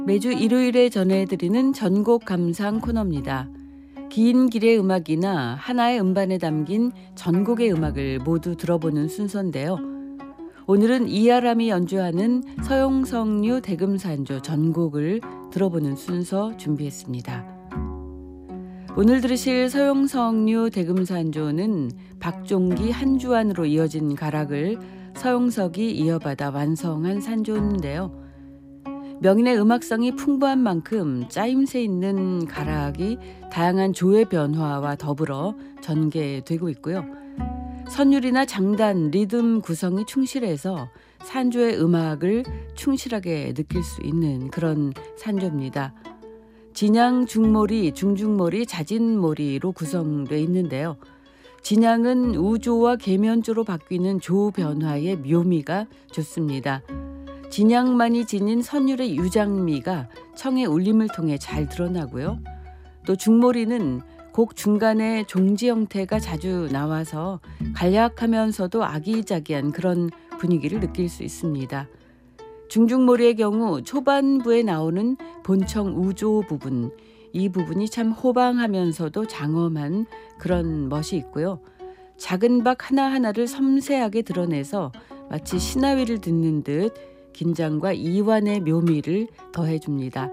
매주 일요일에 전해드리는 전곡 감상 코너입니다. 긴 길의 음악이나 하나의 음반에 담긴 전곡의 음악을 모두 들어보는 순서인데요. 오늘은 이아람이 연주하는 서용석류 대금산조 전곡을 들어보는 순서 준비했습니다. 오늘 들으실 서용석류 대금산조는 박종기 한주안으로 이어진 가락을 서용석이 이어받아 완성한 산조인데요. 명인의 음악성이 풍부한 만큼 짜임새 있는 가락이 다양한 조의 변화와 더불어 전개되고 있고요. 선율이나 장단, 리듬 구성이 충실해서 산조의 음악을 충실하게 느낄 수 있는 그런 산조입니다. 진양, 중몰이, 중중몰이, 자진몰이로 구성되어 있는데요. 진양은 우조와 계면조로 바뀌는 조 변화의 묘미가 좋습니다. 진양만이 지닌 선율의 유장미가 청의 울림을 통해 잘 드러나고요. 또 중몰이는 곡 중간에 종지 형태가 자주 나와서 간략하면서도 아기자기한 그런 분위기를 느낄 수 있습니다. 중중몰이의 경우 초반부에 나오는 본청 우조 부분, 이 부분이 참 호방하면서도 장엄한 그런 멋이 있고요. 작은 박 하나하나를 섬세하게 드러내서 마치 신화위를 듣는 듯 긴장과 이완의 묘미를 더해줍니다.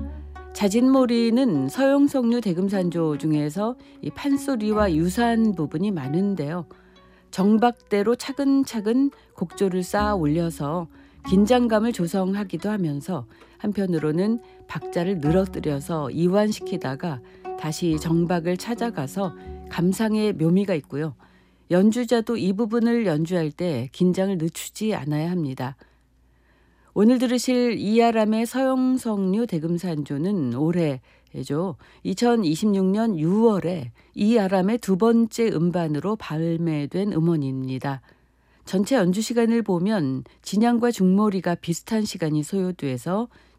자진몰이는 서용석류 대금산조 중에서 이 판소리와 유사한 부분이 많은데요. 정박대로 차근차근 곡조를 쌓아 올려서 긴장감을 조성하기도 하면서 한편으로는 박자를 늘어뜨려서 이완시키다가 다시 정박을 찾아가서 감상의 묘미가 있고요. 연주자도 이 부분을 연주할 때 긴장을 늦추지 않아야 합니다. 오늘 들으실 이아람의 서용석류 대금산조는 올해죠. 2026년 6월에 이아람의 두 번째 음반으로 발매된 음원입니다. 전체 연주 시간을 보면 진양과 중몰이가 비슷한 시간이 소요돼서